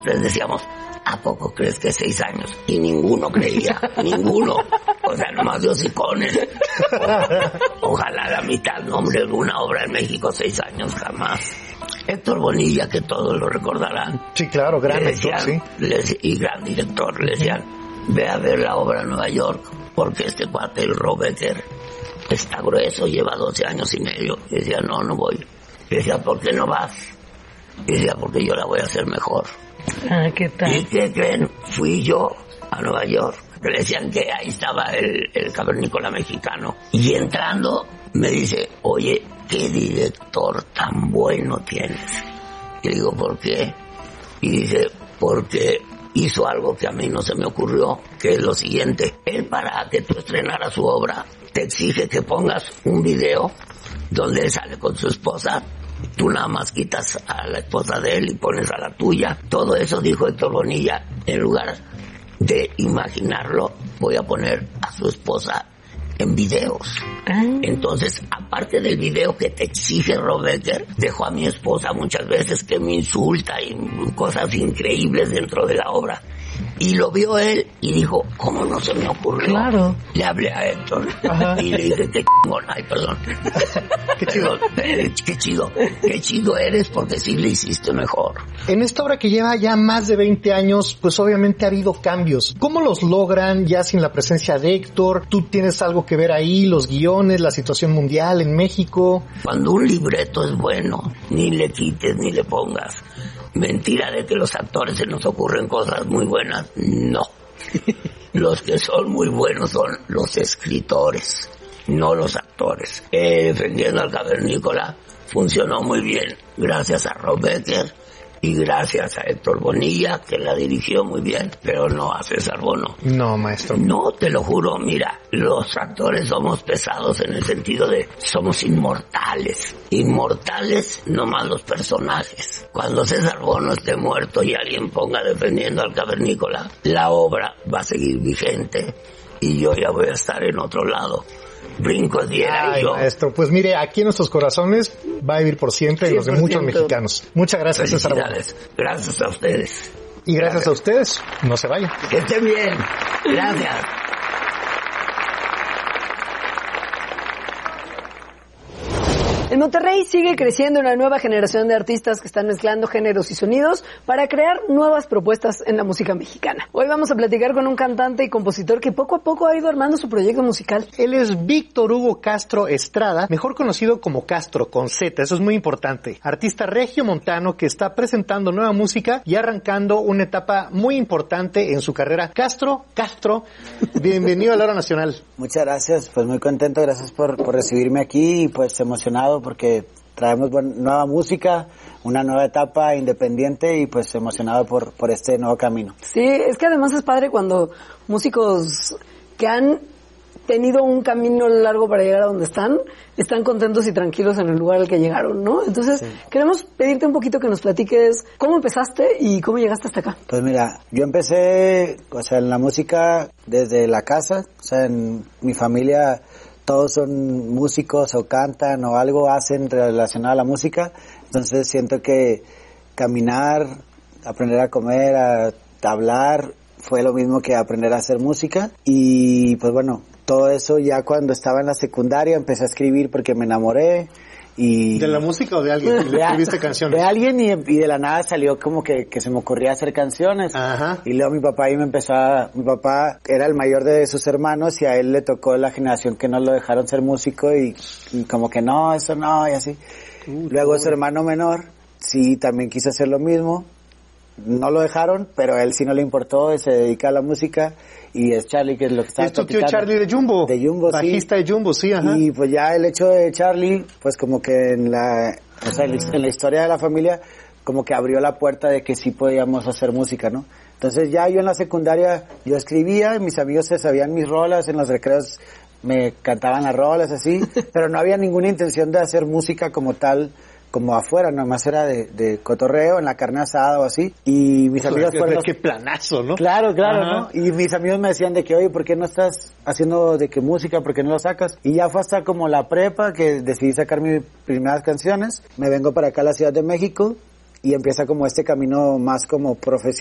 Les decíamos, ¿a poco crees que 6 años? Y ninguno creía, ninguno. O sea, nomás de hocicones. Ojalá la mitad, no, hombre, una obra en México 6 años, jamás. Héctor Bonilla, que todos lo recordarán. Sí, claro, gran actor, sí. Y gran director, le decían, ve a ver la obra en Nueva York, porque este cuate, el Robecker, está grueso, lleva 12 años y medio. Y decía, no voy. Y decía, ¿por qué no vas? Y decía, porque yo la voy a hacer mejor. Ah, ¿qué tal? ¿Y qué creen? Fui yo a Nueva York. Le decían que ahí estaba el cavernícola mexicano. Y entrando, me dice, oye, ¿qué director tan bueno tienes? Y digo, ¿por qué? Y dice, porque hizo algo que a mí no se me ocurrió, que es lo siguiente. Él, para que tú estrenaras su obra, te exige que pongas un video donde él sale con su esposa. Tú nada más quitas a la esposa de él y pones a la tuya. Todo eso dijo Héctor Bonilla. En lugar de imaginarlo, voy a poner a su esposa en videos. Entonces, aparte del video que te exige Robecker, dejó a mi esposa muchas veces que me insulta y cosas increíbles dentro de la obra. Y lo vio él y dijo, ¿cómo no se me ocurrió? Claro. Le hablé a Héctor y le dije, qué chingón, ay, perdón. Qué chido. Qué chido eres porque sí le hiciste mejor. En esta obra que lleva ya más de 20 años, pues obviamente ha habido cambios. ¿Cómo los logran ya sin la presencia de Héctor? ¿Tú tienes algo que ver ahí, los guiones, la situación mundial en México? Cuando un libreto es bueno, ni le quites ni le pongas. Mentira de que los actores se nos ocurren cosas muy buenas. No. Los que son muy buenos son los escritores, no los actores. Defendiendo al cavernícola funcionó muy bien, gracias a Robecker y gracias a Héctor Bonilla, que la dirigió muy bien, pero no a César Bono. No, maestro. No, te lo juro, mira, los actores somos pesados en el sentido de somos inmortales. Inmortales nomás los personajes. Cuando César Bono esté muerto y alguien ponga defendiendo al cavernícola, la obra va a seguir vigente y yo ya voy a estar en otro lado. Brinco diera y yo. Maestro, pues mire, aquí en nuestros corazones va a vivir por siempre en los de muchos mexicanos. Muchas gracias, César Bono. Gracias a ustedes. Y gracias a ustedes. No se vayan. Que estén bien. Gracias. En Monterrey sigue creciendo una nueva generación de artistas que están mezclando géneros y sonidos para crear nuevas propuestas en la música mexicana. Hoy vamos a platicar con un cantante y compositor que poco a poco ha ido armando su proyecto musical. Él es Víctor Hugo Castro Estrada, mejor conocido como Castro con Z, eso es muy importante. Artista regiomontano que está presentando nueva música y arrancando una etapa muy importante en su carrera. Castro, bienvenido a la Hora Nacional. Muchas gracias, pues muy contento, gracias por recibirme aquí y pues emocionado porque traemos nueva música, una nueva etapa independiente y pues emocionado por este nuevo camino. Sí, es que además es padre cuando músicos que han tenido un camino largo para llegar a donde están contentos y tranquilos en el lugar al que llegaron, ¿no? Entonces, queremos pedirte un poquito que nos platiques cómo empezaste y cómo llegaste hasta acá. Pues mira, yo empecé, en la música desde la casa, en mi familia todos son músicos o cantan o algo hacen relacionado a la música, entonces siento que caminar, aprender a comer, a hablar, fue lo mismo que aprender a hacer música y pues bueno, todo eso ya cuando estaba en la secundaria empecé a escribir porque me enamoré y... ¿De la música o de alguien? ¿Escribiste canciones? De alguien y de la nada salió como que se me ocurría hacer canciones. Ajá. Y luego mi papá mi papá era el mayor de sus hermanos y a él le tocó la generación que no lo dejaron ser músico y como que no, eso no, y así. Luego su hermano menor sí también quiso hacer lo mismo. No lo dejaron, pero a él sí no le importó, se dedica a la música y es Charlie, que es lo que está platicando. ¿Es tu tío Charlie de Jumbo? De Jumbo, bajista de Jumbo, sí, ajá. Y pues ya el hecho de Charlie, pues como que en la historia de la familia, como que abrió la puerta de que sí podíamos hacer música, ¿no? Entonces ya yo en la secundaria, yo escribía, mis amigos se sabían mis rolas, en los recreos me cantaban las rolas así, pero no había ninguna intención de hacer música como tal, como afuera, nomás era de cotorreo, en la carne asada o así, y mis amigos fueron los... ¡Qué planazo!, ¿no? Claro, ¿no? Y mis amigos me decían de que, oye, ¿por qué no estás haciendo de que música? ¿Por qué no lo sacas? Y ya fue hasta como la prepa que decidí sacar mis primeras canciones, me vengo para acá a la Ciudad de México, y empieza como este camino más como profesional